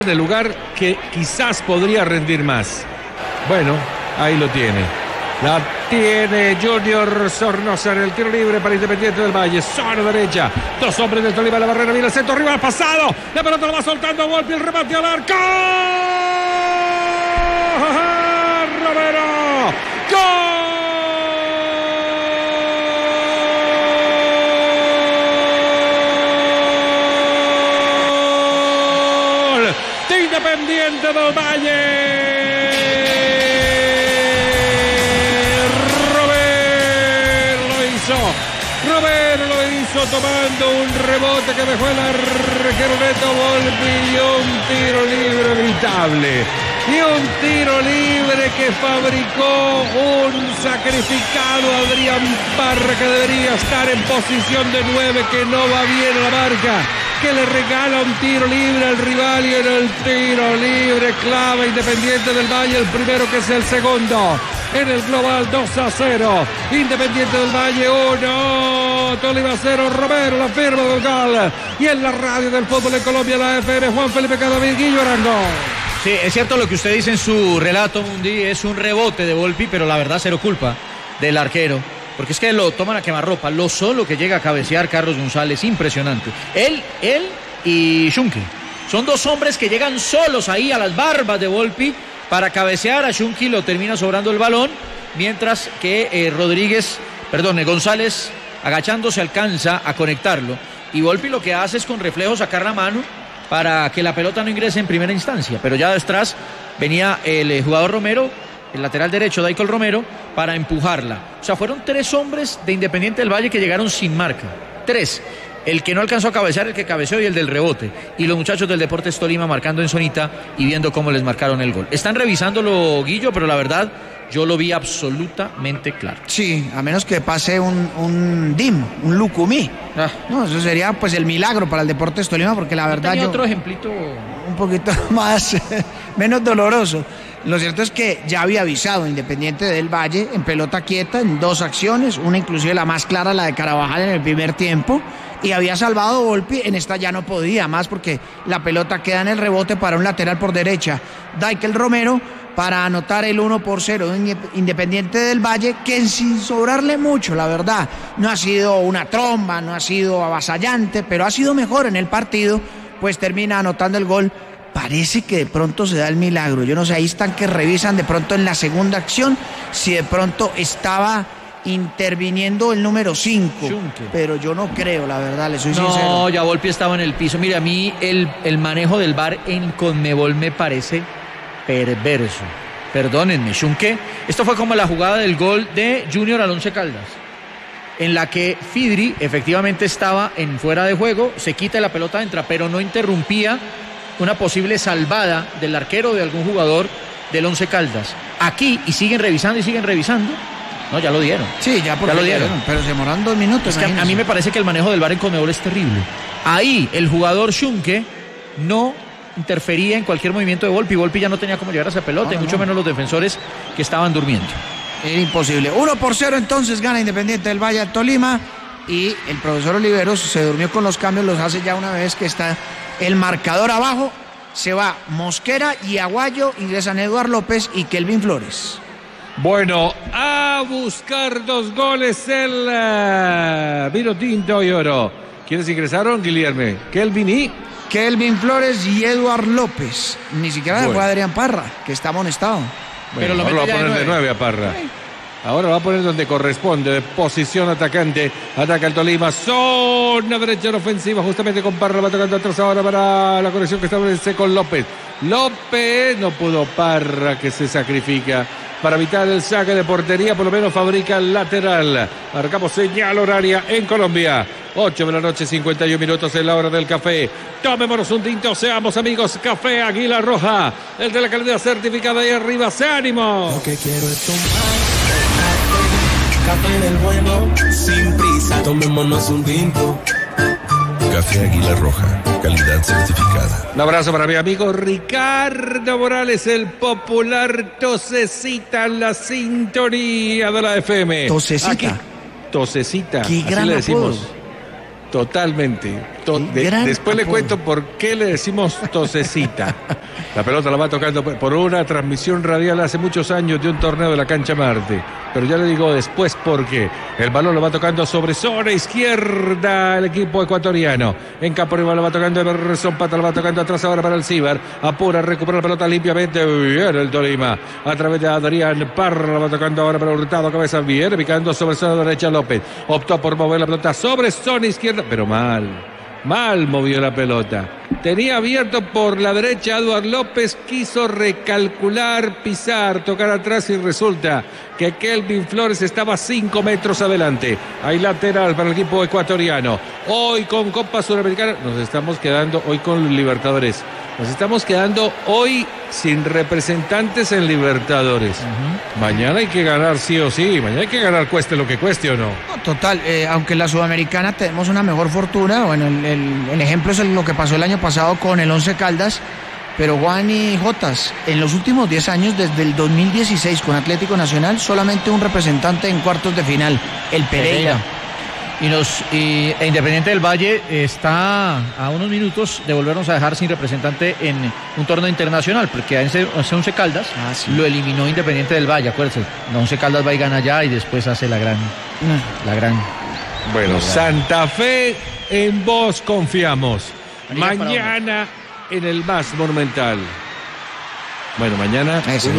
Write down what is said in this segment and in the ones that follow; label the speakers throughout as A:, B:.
A: de lugar que quizás podría rendir más. Bueno, ahí lo tiene. La tiene Junior Sornosa en el tiro libre para Independiente del Valle. Zona derecha. Dos hombres del Tolima. La barrera viene el centro. Arriba al pasado. La pelota lo va soltando. Volpi. El remate al arco. Romero. ¡Gol! Independiente del Valle. Romero lo hizo tomando un rebote que dejó el arquero Neto Volpi y un tiro libre evitable. Y un tiro libre que fabricó un sacrificado Adrián Parra, que debería estar en posición de 9, que no va bien a la marca, que le regala un tiro libre al rival, y en el tiro libre clava Independiente del Valle, el primero que es el segundo. En el global 2-0. Independiente del Valle 1. Tolima 0. Romero la firma del gol. Y en la radio del fútbol en Colombia, la FM, Juan Felipe Cadavid, Guillo Arango.
B: Sí, es cierto lo que usted dice en su relato, Mundi, es un rebote de Volpi, pero la verdad cero culpa del arquero. Porque es que lo toman a quemarropa. Lo solo que llega a cabecear Carlos González, impresionante. Él y Schunke. Son dos hombres que llegan solos ahí a las barbas de Volpi para cabecear. A Schunke lo termina sobrando el balón, mientras que González agachándose alcanza a conectarlo. Y Volpi lo que hace es con reflejo sacar la mano para que la pelota no ingrese en primera instancia. Pero ya detrás venía el jugador Romero, el lateral derecho, Daicol Romero, para empujarla. O sea, fueron 3 hombres de Independiente del Valle que llegaron sin marca. 3. El que no alcanzó a cabecear, el que cabeceó y el del rebote. Y los muchachos del Deportes Tolima marcando en zonita y viendo cómo les marcaron el gol. Están revisándolo, Guillo, pero la verdad, yo lo vi absolutamente claro.
C: Sí, a menos que pase un DIM, un Lucumí. No, eso sería pues el milagro para el Deportes Tolima, porque la verdad
B: yo... otro ejemplito...
C: Un poquito más, menos doloroso. Lo cierto es que ya había avisado Independiente del Valle en pelota quieta en 2 acciones, una inclusive la más clara, la de Carabajal en el primer tiempo, y había salvado Volpi. En esta ya no podía más porque la pelota queda en el rebote para un lateral por derecha, Daicol Romero, para anotar el 1-0 de Independiente del Valle, que sin sobrarle mucho, la verdad, no ha sido una tromba, no ha sido avasallante, pero ha sido mejor en el partido, pues termina anotando el gol. Parece que de pronto se da el milagro. Yo no sé, ahí están que revisan de pronto en la segunda acción si de pronto estaba interviniendo el número 5. Pero yo no creo, la verdad, le soy sincero.
B: No, ya Volpi estaba en el piso. Mire, a mí el manejo del VAR en Conmebol me parece perverso. Perdónenme, Schunke. Esto fue como la jugada del gol de Junior al Once Caldas, en la que Fidri efectivamente estaba en fuera de juego, se quita la pelota, entra, pero no interrumpía una posible salvada del arquero de algún jugador del Once Caldas. Aquí, y siguen revisando. No, ya lo dieron.
C: Sí, ya lo dieron. Pero se demoran 2 minutos.
B: Es que a mí me parece que el manejo del VAR en Conmebol es terrible. Ahí el jugador Schunke no interfería en cualquier movimiento de Volpi. Volpi ya no tenía cómo llegar a esa pelota, y mucho menos los defensores que estaban durmiendo.
C: Era imposible. 1-0 entonces gana Independiente del Valle al Tolima, y el profesor Oliveros se durmió con los cambios, los hace ya una vez que está el marcador abajo. Se va Mosquera y Aguayo, ingresan Eduard López y Kelvin Flores.
A: Bueno, a buscar 2 goles el vino tinto y oro. ¿Quiénes ingresaron, Guillermo?
C: Kelvin Flores y Eduard López. Ni siquiera fue Adrián Parra, que está amonestado.
A: Bueno, pero lo va a poner de 9 a Parra. Ahora lo va a poner donde corresponde, de posición atacante. Ataca el Tolima, zona derecha en ofensiva, justamente con Parra, va tocando atrás ahora para la conexión que establece con López. No pudo Parra, que se sacrifica para evitar el saque de portería, por lo menos fabrica el lateral. Marcamos señal horaria en Colombia. 8 de la noche, 51 minutos en la hora del café. Tomémonos un tinto, seamos amigos. Café Águila Roja, el de la calidad certificada, ahí arriba, ¡se ánimo!
D: Lo que quiero es tomar café del bueno, sin prisa, tomémonos un tinto.
E: Café Águila Roja, calidad certificada.
A: Un abrazo para mi amigo Ricardo Morales, el popular Tosecita, en la sintonía de la FM.
C: Tosecita.
A: Tosecita,
C: qué
A: así
C: gran
A: le decimos.
C: apodo.
A: Totalmente. Después le cuento por qué le decimos tosecita. La pelota la va tocando por una transmisión radial hace muchos años de un torneo de la Cancha Marte. Pero ya le digo después por qué. El balón lo va tocando sobre zona izquierda el equipo ecuatoriano. En campo rival lo va tocando Emerson Pata, lo va tocando atrás ahora para el Cibar. Apura, recupera la pelota limpiamente. Bien el Tolima. A través de Adrián Parra, lo va tocando ahora para Hurtado. Cabeza bien, picando sobre zona derecha López. Optó por mover la pelota sobre zona izquierda, pero mal movió la pelota. Tenía abierto por la derecha Eduard López, quiso recalcular, pisar, tocar atrás y resulta que Kelvin Flores estaba 5 metros adelante. Hay lateral para el equipo ecuatoriano. Hoy con Copa Sudamericana, nos estamos quedando hoy con Libertadores. Nos estamos quedando hoy sin representantes en Libertadores. Mañana hay que ganar sí o sí. Mañana hay que ganar cueste lo que cueste o no.
C: No, total, aunque en la Sudamericana tenemos una mejor fortuna. Bueno, el ejemplo es lo que pasó el año pasado con el Once Caldas. Pero Juan y Jotas, en los últimos 10 años, desde el 2016 con Atlético Nacional, solamente un representante en cuartos de final, el Pereira.
B: E Independiente del Valle está a unos minutos de volvernos a dejar sin representante en un torneo internacional, porque a ese Once Caldas lo eliminó Independiente del Valle, acuérdense. Once Caldas va y gana allá y después hace la gran.
A: Bueno, Santa Fe, en vos confiamos. Mañana en el más monumental. Bueno, mañana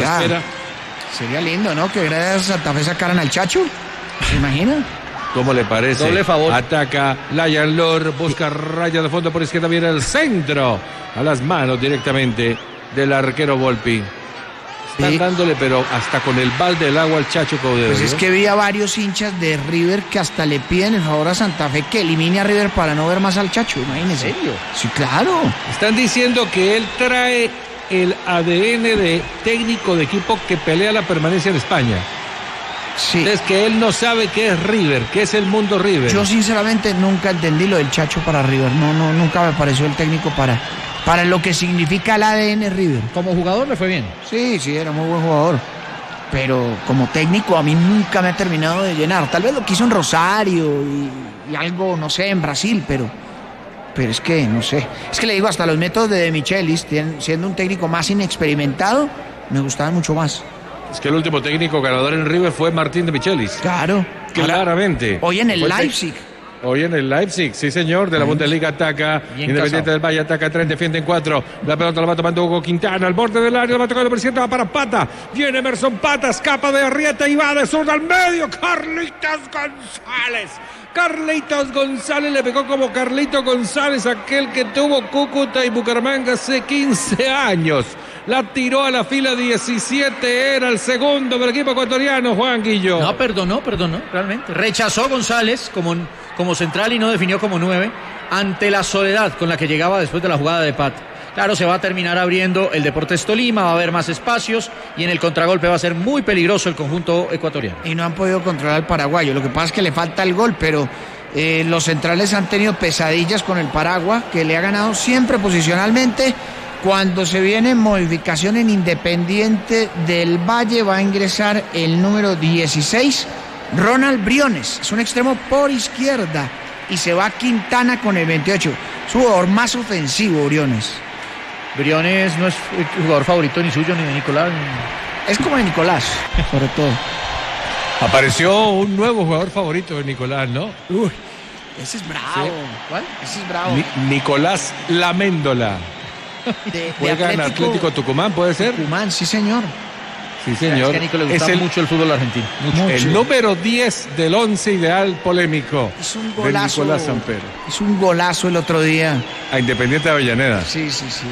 C: sería lindo, ¿no? Que gracias a Santa Fe sacaran al Chacho. ¿Se imagina?
A: ¿Cómo le parece?
B: Doble favor.
A: Ataca Layan Lor, busca raya de fondo por izquierda, viene el centro. A las manos directamente del arquero Volpi. Están dándole, pero hasta con el balde del agua al Chacho Caudero.
C: Pues es que vi a varios hinchas de River que hasta le piden el favor a Santa Fe que elimine a River para no ver más al Chacho, imagínese.
B: ¿En serio?
C: Sí, claro.
A: Están diciendo que él trae el ADN de técnico de equipo que pelea la permanencia en España.
C: Sí.
A: Es que él no sabe qué es River, qué es el mundo River.
C: Yo sinceramente nunca entendí lo del Chacho para River. No, nunca me pareció el técnico para lo que significa el ADN River.
B: Como jugador le fue bien.
C: Sí, era muy buen jugador. Pero como técnico a mí nunca me ha terminado de llenar. Tal vez lo quiso en Rosario y algo, no sé, en Brasil, pero es que, no sé. Es que le digo, hasta los métodos de Michelis, siendo un técnico más inexperimentado, me gustaban mucho más.
A: Es que el último técnico ganador en River fue Martín de Michelis.
C: Claro.
A: Claramente.
C: Hoy en el Leipzig.
A: Hoy en el Leipzig, sí señor, de la Bundesliga ataca. Independiente del Valle ataca 3, defienden 4. La pelota la va tomando Hugo Quintana al borde del área, la va tocando por izquierda, va para Pata. Viene Emerson Pata, escapa de Arrieta y va de zurda al medio. Carlitos González le pegó como Carlito González, aquel que tuvo Cúcuta y Bucaramanga hace 15 años. La tiró a la fila 17, era el segundo del equipo ecuatoriano, Juan Guillo.
B: No, perdonó, realmente. Rechazó González como central y no definió como 9 ante la soledad con la que llegaba después de la jugada de Pat. Claro, se va a terminar abriendo el Deportes Tolima, va a haber más espacios y en el contragolpe va a ser muy peligroso el conjunto ecuatoriano.
C: Y no han podido controlar al paraguayo, lo que pasa es que le falta el gol, pero los centrales han tenido pesadillas con el Paragua, que le ha ganado siempre posicionalmente. Cuando se viene modificación en Independiente del Valle, va a ingresar el número 16, Ronald Briones, es un extremo por izquierda, y se va Quintana con el 28, su jugador más ofensivo, Briones.
B: Briones no es el jugador favorito ni suyo ni de Nicolás.
C: Es como de Nicolás, sobre todo.
A: Apareció un nuevo jugador favorito de Nicolás, ¿no?
C: Uy, ese es bravo.
A: ¿Sí?
C: ¿Cuál? Ese es bravo.
A: Nicolás Laméndola. Juega en Atlético Tucumán, ¿puede ser?
C: Tucumán, sí señor.
A: Sí, señor.
B: Es que a Nico le gusta mucho el fútbol argentino.
C: Mucho.
A: El número 10 del 11 ideal polémico.
C: Es un golazo.
A: De Nicolás Samper.
C: Es un golazo el otro día.
A: A Independiente de Avellaneda.
C: Sí.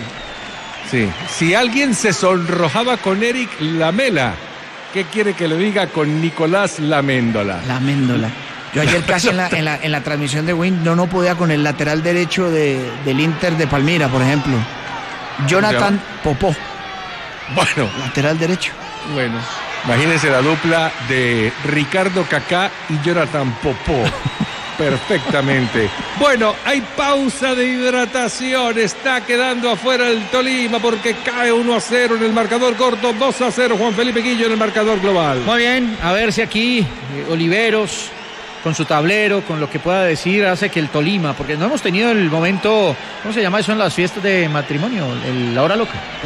A: Sí. Si alguien se sonrojaba con Eric Lamela, ¿qué quiere que le diga con Nicolás Laméndola?
C: Yo ayer casi en la transmisión de Win no podía con el lateral derecho del Inter de Palmira, por ejemplo. Jonathan Popó.
A: Bueno.
C: Lateral derecho.
A: Bueno. Imagínense la dupla de Ricardo Kaká y Jonathan Popó. Perfectamente. Bueno, hay pausa de hidratación. Está quedando afuera el Tolima porque cae 1-0 en el marcador corto. 2-0 Juan Felipe Guillo en el marcador global.
B: Muy bien, a ver si aquí Oliveros con su tablero, con lo que pueda decir, hace que el Tolima, porque no hemos tenido el momento, ¿cómo se llama eso en las fiestas de matrimonio? La hora loca.